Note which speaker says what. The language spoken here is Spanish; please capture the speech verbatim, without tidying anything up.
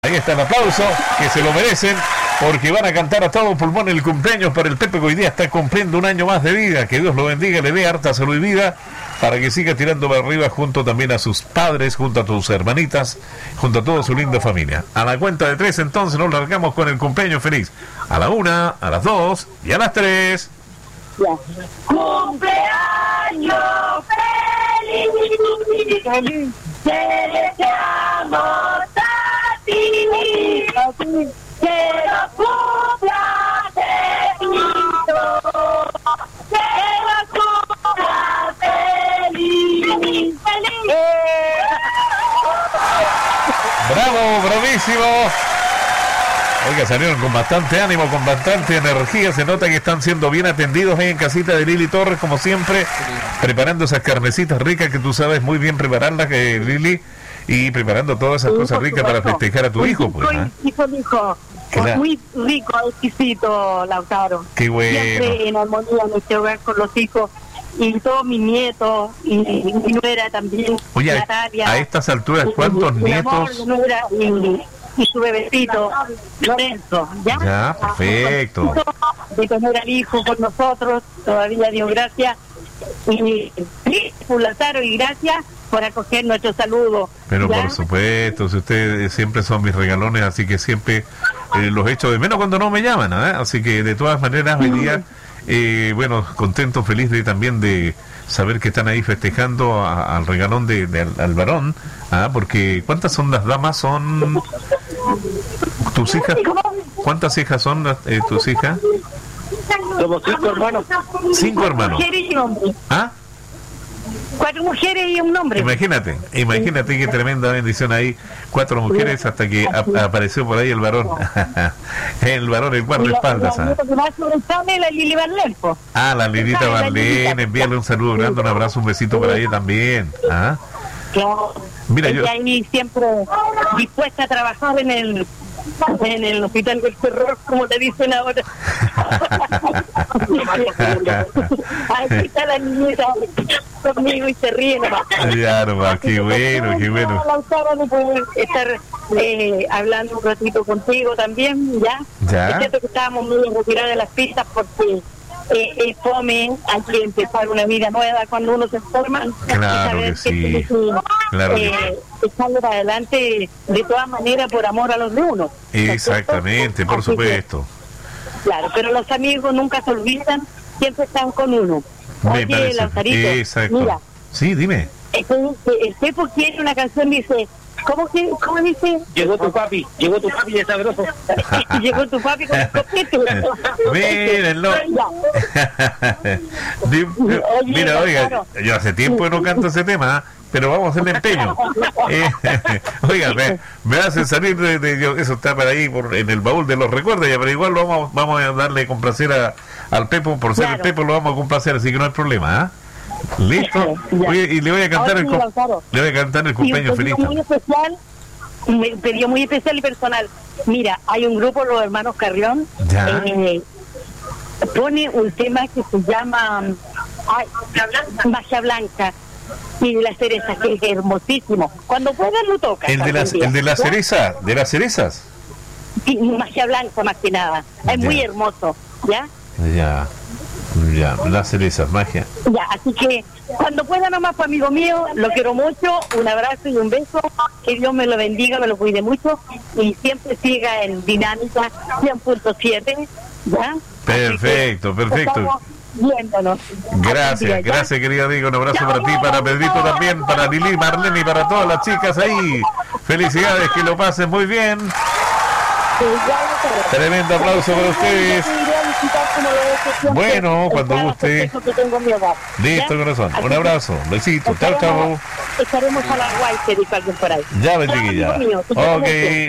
Speaker 1: Ahí está el aplauso, que se lo merecen, porque van a cantar a todo pulmón el cumpleaños para el Pepe, que hoy día está cumpliendo un año más de vida. Que Dios lo bendiga, le dé harta salud y vida, para que siga tirando para arriba junto también a sus padres, junto a tus hermanitas, junto a toda su linda familia. A la cuenta de tres, entonces, nos largamos con el cumpleaños feliz. A la una, a las dos y a las tres.
Speaker 2: ¡Cumpleaños feliz! ¡Feliz! ¡Te deseamos a ti! ¡Que lo cumplas feliz! ¡Que lo cumplas feliz! ¡Feliz!
Speaker 1: ¡Bravo, bravísimo! Oiga, salieron con bastante ánimo, con bastante energía. Se nota que están siendo bien atendidos ahí en casita de Lili Torres, como siempre, preparando esas carnecitas ricas que tú sabes muy bien prepararlas, que Lili, y preparando todas esas sí, cosas ricas para festejar a tu hijo, pues.
Speaker 2: ¿eh? Hijo, hijo. Es muy rico, exquisito, Lautaro.
Speaker 1: Qué bueno.
Speaker 2: Siempre en armonía en este hogar con los hijos. Y todos mis nietos, y mi nuera también.
Speaker 1: Oye,
Speaker 2: Natalia,
Speaker 1: a estas alturas, ¿cuántos
Speaker 2: mi,
Speaker 1: nietos?
Speaker 2: Mi amor, nuera, y, y su bebecito, Lorenzo, ¿ya?
Speaker 1: Ya, perfecto.
Speaker 2: De tener al hijo con nosotros, todavía Dios gracias. Y por Lautaro, y gracias por acoger nuestro saludo.
Speaker 1: Pero
Speaker 2: ¿ya?
Speaker 1: Por supuesto, si ustedes siempre son mis regalones, así que siempre eh, los echo de menos cuando no me llaman, ¿eh? Así que de todas maneras, hoy día, eh, bueno, contento, feliz de también de saber que están ahí festejando a, al regalón de, de al, al varón, ¿ah? Porque ¿cuántas son las damas? ¿Son tus hijas? ¿Cuántas hijas son eh, tus hijas?
Speaker 3: Somos cinco hermanos.
Speaker 1: Cinco hermanos. ¿Ah?
Speaker 2: Cuatro mujeres y un hombre.
Speaker 1: Imagínate, imagínate qué tremenda bendición ahí. Cuatro mujeres hasta que a, apareció por ahí el varón. El varón, el guardaespaldas.
Speaker 2: La, la, la Lili Marlene.
Speaker 1: Ah, la Lilita Marlene. Envíale un saludo grande, un abrazo, un besito para ella también. ¿Ah?
Speaker 2: Claro.
Speaker 1: Mira, yo...
Speaker 2: ahí siempre dispuesta a trabajar en el en el hospital del terror, como te dicen ahora. Ahí está la niñita conmigo y se ríe nomás.
Speaker 1: Ya nomás, qué bueno, qué bueno.
Speaker 2: De poder estar eh, hablando un ratito contigo también, ¿ya?
Speaker 1: ¿Ya?
Speaker 2: Es cierto que estábamos muy retirados de las pistas porque eh, es fome, hay que empezar una vida nueva cuando uno se forma.
Speaker 1: Claro que sí. Que, claro
Speaker 2: eh, que echando para adelante de todas maneras por amor a los de uno.
Speaker 1: Exactamente, por supuesto.
Speaker 2: Que, claro, pero los amigos nunca se olvidan, siempre están con uno.
Speaker 1: Me
Speaker 2: Oye,
Speaker 1: parece.
Speaker 2: Lauzarito,
Speaker 1: Exacto.
Speaker 2: Mira,
Speaker 1: sí, dime.
Speaker 2: El, el Pepo quiere una canción, dice, ¿cómo, que, cómo dice?
Speaker 3: Llegó tu papi, llegó tu papi de sabroso.
Speaker 2: Llegó tu papi con el copete.
Speaker 1: Mírenlo. Mira, oiga, yo hace tiempo no canto ese tema, pero vamos a hacerle empeño. Eh, oiga, me, me hacen salir de, de, de eso está para ahí por, en el baúl de los recuerdos, ya, pero igual lo vamos, vamos a darle complacer a, al Pepo, por ser claro. El Pepo lo vamos a complacer, así que no hay problema, ¿ah? ¿eh? Listo. Oye, y le voy a cantar el le voy a cantar el cumpleaños feliz.
Speaker 2: Muy especial, me pidió muy especial y personal. Mira, hay un grupo, los hermanos Carrión, eh, pone un tema que se llama ay, Magia Blanca y de las cerezas, que es hermosísimo. Cuando puedan lo toca.
Speaker 1: El de las, el de la cereza, de las cerezas.
Speaker 2: Sí, Magia Blanca más que nada. Es ya. Muy hermoso, ¿ya?
Speaker 1: Ya. Ya, las cerezas, magia.
Speaker 2: Ya, así que cuando pueda nomás, pues, amigo mío, lo quiero mucho, un abrazo y un beso, que Dios me lo bendiga, me lo cuide mucho y siempre siga en Dinámica cien punto siete, ¿ya?
Speaker 1: Perfecto, perfecto.
Speaker 2: Viéndonos.
Speaker 1: Gracias, gracias querido amigo, un abrazo para ti, para Pedrito también, para Lili, Marlene y para todas las chicas ahí. Felicidades, que lo pasen muy bien. Tremendo aplauso para ustedes. Bueno, cuando guste. Listo, corazón. Un abrazo. Besito. Chao, chao.
Speaker 2: Estaremos a la guay, que dijo alguien por ahí.
Speaker 1: Ya, bendiga ya. Ok.